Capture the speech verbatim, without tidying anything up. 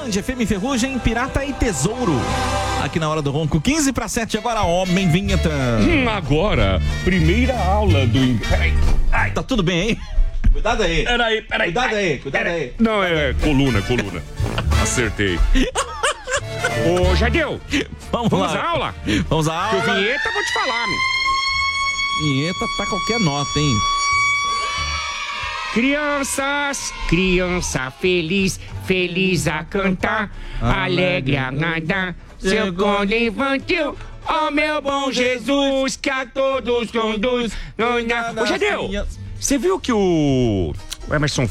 Band F M Ferrugem, Pirata e Tesouro. Aqui na Hora do Ronco, quinze para sete, agora Homem Vinheta. Hum, agora, primeira aula do... Peraí. Ai, tá tudo bem aí? Cuidado aí. Peraí, peraí. Cuidado aí, cuidado peraí. aí. Não, é coluna, coluna. Acertei. Ô, Jadeu, Vamos, vamos lá. à aula? Vamos à Que aula. o vinheta, vou te falar, meu. Vinheta tá qualquer nota, hein? Crianças, criança feliz, feliz a cantar, alegre a nadar, seu colo infantil, ó meu bom Jesus, que a todos conduz. Ô, Jadeu, você viu que o o Emerson